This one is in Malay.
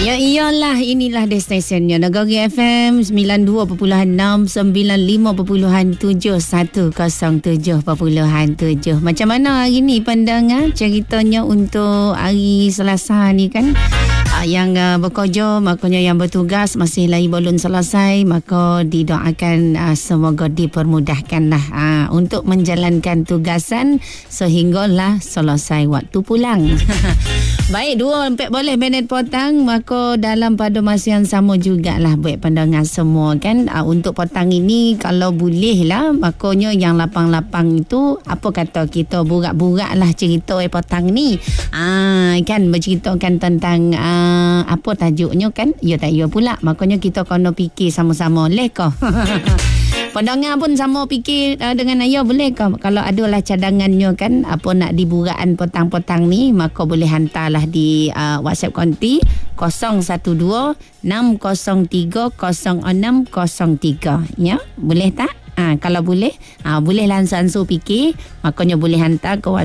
Ya iyalah, inilah destinasinya Negeri FM 92.6 95.7 107.7. Macam mana hari ni pandangan ceritanya untuk hari Selasa ni kan? Yang bekerja, makanya yang bertugas masih lagi belum selesai, maka didoakan semoga dipermudahkanlah untuk menjalankan tugasan sehinggalah selesai waktu pulang. Baik, 2-4 minit potang, maka dalam pada masa yang sama jugalah buat pandangan semua kan. Untuk potang ini kalau boleh lah, makanya yang lapang-lapang itu apa kata kita burak-burak lah cerita potang ni. Kan berceritakan tentang apa tajuknya kan? Ya tak ya pula. Makanya kita kena fikir sama-sama leh kah? Pandangan pun sama fikir dengan ayah boleh ke? Kalau adalah cadangannya kan apa nak diburaan petang-petang ni, maka boleh hantarlah di WhatsApp konti 012-603-0603 ya. Boleh tak? Kalau boleh boleh langsung fikir, makanya boleh hantar ke WhatsApp